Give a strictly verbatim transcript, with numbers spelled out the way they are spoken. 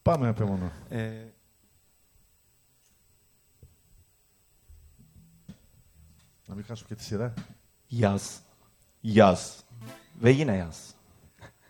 Πάμε, Απέμονο. Ε... Να μην χάσω και τη σειρά. Yaz. Yaz. Ve yine yaz.